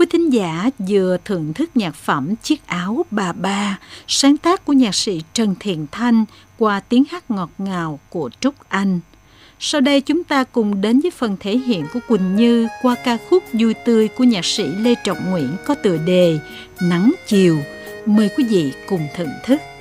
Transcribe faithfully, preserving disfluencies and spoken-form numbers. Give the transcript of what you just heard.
quý thính giả vừa thưởng thức nhạc phẩm Chiếc áo bà ba, sáng tác của nhạc sĩ Trần Thiện Thanh qua tiếng hát ngọt ngào của Trúc Anh. Sau đây chúng ta cùng đến với phần thể hiện của Quỳnh Như qua ca khúc Vui Tươi của nhạc sĩ Lê Trọng Nguyễn có tựa đề Nắng Chiều. Mời quý vị cùng thưởng thức.